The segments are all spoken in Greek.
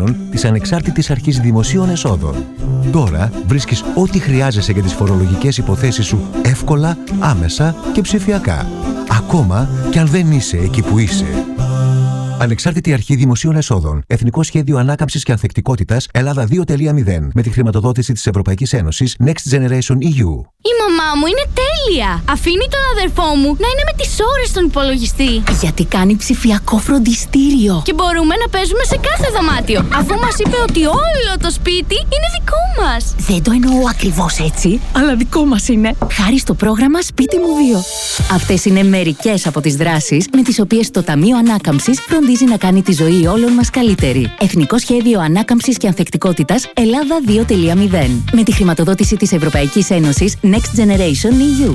Generation της Ανεξάρτητης Αρχής Δημοσίων Εσόδων. Τώρα βρίσκεις ό,τι χρειάζεσαι για τις φορολογικές υποθέσεις σου εύκολα, άμεσα και ψηφιακά. Ακόμα κι αν δεν είσαι εκεί που είσαι. Ανεξάρτητη Αρχή Δημοσίων Εσόδων. Εθνικό Σχέδιο Ανάκαμψης και Ανθεκτικότητας Ελλάδα 2.0. Με τη χρηματοδότηση της Ευρωπαϊκής Ένωσης Next Generation EU. Η μαμά μου είναι τέλεια! Αφήνει τον αδερφό μου να είναι με τις ώρες στον υπολογιστή. Γιατί κάνει ψηφιακό φροντιστήριο. Και μπορούμε να παίζουμε σε κάθε δωμάτιο. Αφού μας είπε ότι όλο το σπίτι είναι δικό μας. Δεν το εννοώ ακριβώς έτσι, αλλά δικό μας είναι. Χάρη στο πρόγραμμα Σπίτι μου 2. Αυτές είναι μερικές από τις δράσεις με τις οποίες το Ταμείο Ανάκαμψης φροντίζει να κάνει τη ζωή όλων μας καλύτερη. Εθνικό Σχέδιο Ανάκαμψης και Ανθεκτικότητας Ελλάδα 2.0. Με τη χρηματοδότηση της Ευρωπαϊκής Ένωσης Next Generation EU.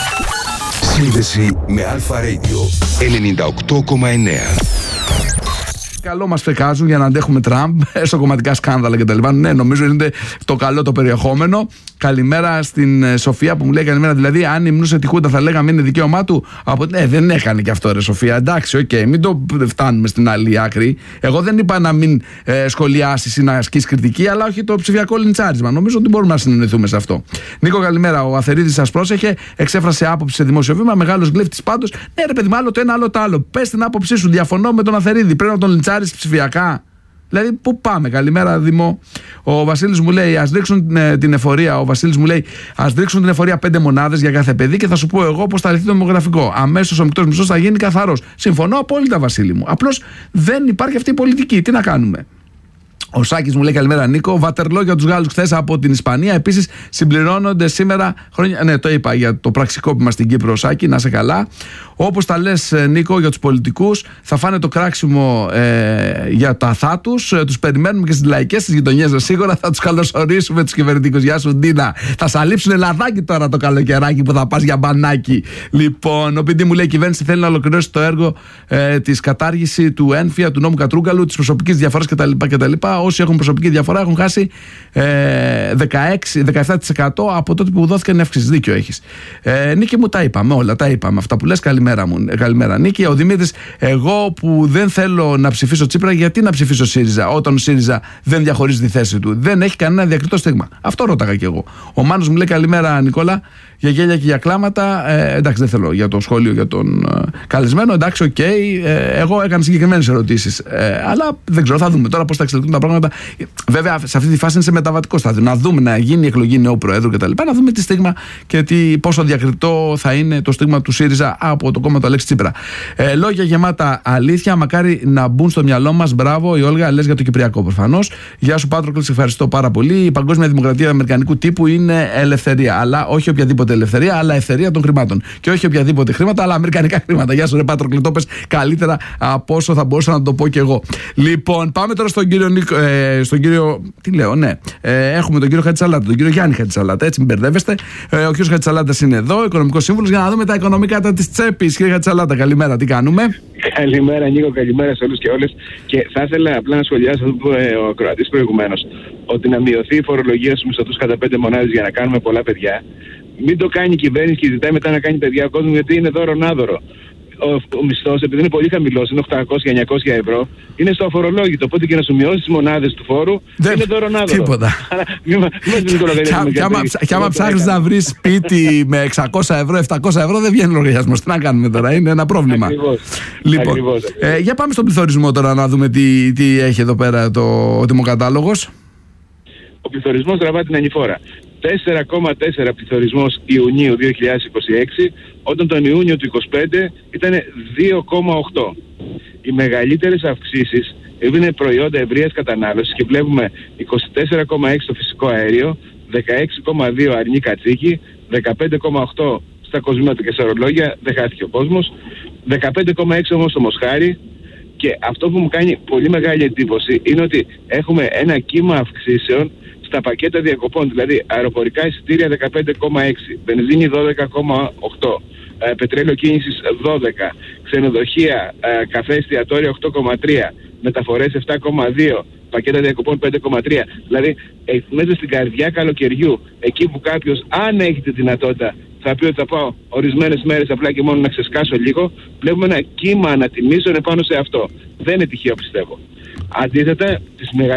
Σύνδεση με Αλφα Radio 98,9. Καλό μας φεκάζουν για να αντέχουμε Τραμπ, στο κομματικά σκάνδαλα κτλ. Ναι, νομίζω είναι το καλό το περιεχόμενο. Καλημέρα στην Σοφία που μου λέει καλημέρα. Δηλαδή, αν υμνούσε τη Χούντα, θα λέγαμε είναι δικαίωμά του. Δεν έκανε και αυτό, ρε Σοφία. Εντάξει, οκ, μην το φτάνουμε στην άλλη άκρη. Εγώ δεν είπα να μην σχολιάσει ή να ασκήσει κριτική, αλλά όχι το ψηφιακό λιντσάρισμα. Νομίζω ότι μπορούμε να συνεννοηθούμε σε αυτό. Νίκο, καλημέρα. Ο Αθερίδης σας πρόσεχε, εξέφρασε άποψη σε δημόσιο βήμα. Μεγάλος γλέφτης πάντως. Ναι, ρε παιδί, άλλο το ένα, άλλο το άλλο. Πες την άποψή σου. Διαφωνώ με τον Αθερίδη. Πρέπει να τον λιντσάρεις ψηφιακά. Δηλαδή, πού πάμε, καλημέρα Δημό. Ο Βασίλης μου λέει, ας ρίξουν την εφορία. Ο Βασίλης μου λέει, ας ρίξουν την εφορία 5 μονάδες για κάθε παιδί και θα σου πω εγώ πώς θα λυθεί το δημογραφικό. Αμέσως ο μεικτός μισθός θα γίνει καθαρός. Συμφωνώ απόλυτα, Βασίλη μου. Απλώς δεν υπάρχει αυτή η πολιτική. Τι να κάνουμε. Ο Σάκης μου λέει καλημέρα Νίκο. Βατερλό για τους Γάλλους χθες από την Ισπανία. Επίσης συμπληρώνονται σήμερα χρόνια. Ναι, το είπα για το πραξικόπημα στην Κύπρο, Σάκη, να είσαι καλά. Όπως τα λες, Νίκο, για τους πολιτικούς, θα φάνε το κράξιμο για τα αθά τους. Τους περιμένουμε και στις λαϊκές της γειτονιές. Σίγουρα θα τους καλωσορίσουμε τους κυβερνητικούς. Γεια σου, Ντίνα. Θα σαλείψουν ελαδάκι τώρα το καλοκαιράκι που θα πας για μπανάκι. Λοιπόν, ο Πιντι μου λέει: η κυβέρνηση θέλει να ολοκληρώσει το έργο της κατάργηση του ένφια, του νόμου Κατρούγκαλου, της προσωπικής διαφοράς κτλ. Όσοι έχουν προσωπική διαφορά έχουν χάσει 16-17% από τότε που δόθηκαν οι αυξήσεις. Δίκιο έχεις. Νίκη μου, τα είπαμε όλα. Τα είπαμε αυτά που λες. Καλημέρα μου. Καλημέρα, Νίκη. Ο Δημήτρης, εγώ που δεν θέλω να ψηφίσω Τσίπρα, γιατί να ψηφίσω ΣΥΡΙΖΑ όταν ο ΣΥΡΙΖΑ δεν διαχωρίζει τη θέση του? Δεν έχει κανένα διακριτό στίγμα. Αυτό ρώταγα κι εγώ. Ο Μάνος μου λέει καλημέρα, Νικόλα. Για γέλια και για κλάματα. Εντάξει, δεν θέλω για το σχόλιο για τον καλεσμένο. Εντάξει, οκ. Εγώ έκανα συγκεκριμένες ερωτήσεις. Αλλά δεν ξέρω, θα δούμε τώρα πώς θα εξελιχθούν τα πράγματα. Βέβαια, σε αυτή τη φάση είναι σε μεταβατικό στάδιο. Να δούμε, να γίνει η εκλογή νέου Προέδρου κτλ. Να δούμε τι στίγμα και πόσο διακριτό θα είναι το στίγμα του ΣΥΡΙΖΑ από το κόμμα του Αλέξη Τσίπρα. Λόγια γεμάτα αλήθεια. Μακάρι να μπουν στο μυαλό μας. Μπράβο, η Όλγα, λες για το Κυπριακό προφανώς. Γεια σου, Πάτροκλης, ευχαριστώ πάρα πολύ. Η παγκόσμια δημοκρατία αμερικανικού τύπου είναι ελευθερία. Αλλά όχι οποιαδήποτε ελευθερία, αλλά ελευθερία των χρημάτων. Και όχι οποιαδήποτε χρήματα, αλλά αμερικανικά χρήματα. Γεια σου, ρε Πάτροκλη, το πες καλύτερα από όσο θα μπορούσα να το πω κι εγώ. Λοιπόν, πάμε τώρα στον κύριο Νίκο. Στον κύριο. Τι λέω, ναι. Έχουμε τον κύριο Χατζησαλάτα, τον κύριο Γιάννη Χατζησαλάτα, έτσι μην μπερδεύεστε. Ο κύριος Χατζησαλάτας είναι εδώ, οικονομικός σύμβουλος, για να δούμε τα οικονομικά της τσέπης. Κύριε Χατζησαλάτα, καλημέρα, τι κάνουμε? Καλημέρα, Νίκο, καλημέρα σε όλους και όλες. Και θα ήθελα απλά να σχολιάσω αυτό που είπε ο ακροατής προηγουμένως, ότι να μειωθεί η φορολογία στους μισθωτούς κατά 5 μονάδες για να κάνουμε πολλά παιδιά. Μην το κάνει η κυβέρνηση και ζητάει μετά να κάνει παιδιά ο κόσμος, γιατί είναι δώρο-νάδωρο. Ο μισθός, επειδή είναι πολύ χαμηλός, είναι 800-900 ευρώ, είναι στο αφορολόγητο. Οπότε και να σου μειώσει τις μονάδες του φόρου είναι δώρο-νάδωρο. Τίποτα. Και άμα ψάχνεις να βρεις σπίτι με 600 ευρώ, 700 ευρώ, δεν βγαίνει λογαριασμός. Τι να κάνουμε τώρα, είναι ένα πρόβλημα. Ακριβώς. Λοιπόν, για πάμε στον πληθωρισμό τώρα να δούμε τι έχει εδώ πέρα ο τιμοκατάλογος. Ο πληθωρισμός τραβά την ανηφόρα. 4,4 πληθωρισμός Ιουνίου 2026, όταν τον Ιούνιο του 2025 ήταν 2,8. Οι μεγαλύτερες αυξήσεις είναι προϊόντα ευρείας κατανάλωσης και βλέπουμε 24,6 στο φυσικό αέριο, 16,2 αρνή κατσίκι, 15,8 στα κοσμήματα και στα ορολόγια, δεν χάθηκε ο κόσμος, 15,6 όμως στο μοσχάρι. Και αυτό που μου κάνει πολύ μεγάλη εντύπωση είναι ότι έχουμε ένα κύμα αυξήσεων στα πακέτα διακοπών, δηλαδή αεροπορικά εισιτήρια 15,6, βενζίνη 12,8, πετρέλαιο κίνησης 12, ξενοδοχεία, καφέ, εστιατόρια 8,3, μεταφορές 7,2, πακέτα διακοπών 5,3. Δηλαδή μέσα στην καρδιά καλοκαιριού, εκεί που κάποιος, αν έχει τη δυνατότητα, θα πει ότι θα πάω ορισμένες μέρες απλά και μόνο να ξεσκάσω λίγο, βλέπουμε ένα κύμα ανατιμήσεων επάνω σε αυτό. Δεν είναι τυχαίο, πιστεύω. Αντίθετα, τις